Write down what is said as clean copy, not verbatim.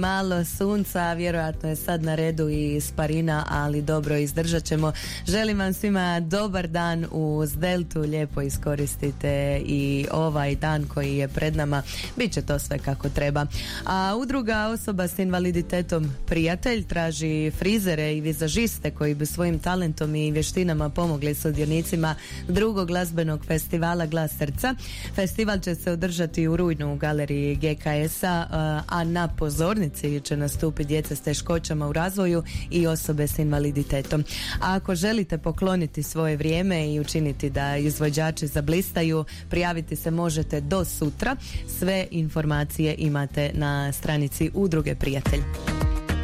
Malo sunca, vjerojatno je sad na redu i sparina, ali dobro, izdržat ćemo. Želim vam svima dobar dan uz Deltu, lijepo iskoristite i ovaj dan koji je pred nama, bit će to sve kako treba. A udruga osoba s invaliditetom Prijatelj traži frizere i vizažiste koji bi svojim talentom i vještinama pomogli sudionicima drugog glazbenog festivala Glas srca. Festival će se održati u rujnu u galeriji GKS-a, a na pozornici će nastupiti djeca s teškoćama u razvoju i osobe s invaliditetom. A ako želite pokloniti svoje vrijeme i učiniti da izvođači zablistaju, prijaviti se možete do sutra. Sve informacije imate na stranici Udruge Prijatelj.